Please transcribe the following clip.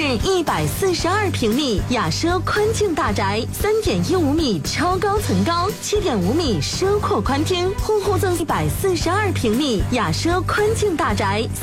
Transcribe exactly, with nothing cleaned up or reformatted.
一百四十二平米雅奢宽境大宅，三点一五米超高层高，七点五米奢阔宽厅，户户赠一百四十二平米雅奢宽境大宅。